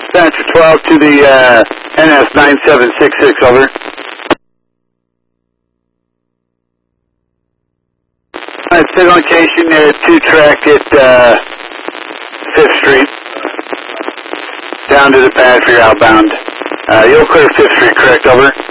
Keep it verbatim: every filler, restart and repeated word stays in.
Spencer twelve to the uh, N S nine seven six six, over. Alright, signal location near two track at uh, fifth Street. Down to the pad for your outbound. Uh, you'll clear fifth Street, correct, over?